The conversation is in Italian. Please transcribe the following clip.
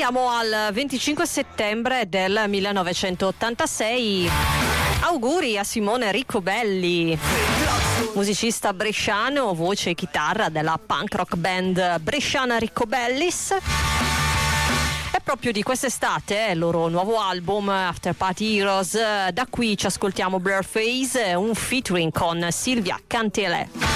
Siamo al 25 settembre del 1986. Auguri a Simone Riccobelli, musicista bresciano, voce e chitarra della punk rock band bresciana Riccobellis. E proprio di quest'estate il loro nuovo album After Party Heroes. Da qui ci ascoltiamo Blurface, un featuring con Silvia Cantelè.